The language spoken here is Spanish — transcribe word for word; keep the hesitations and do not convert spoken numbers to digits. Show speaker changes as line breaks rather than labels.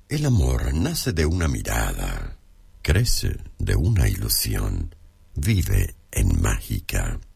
El amor nace de una mirada, crece de una ilusión, vive en mágica.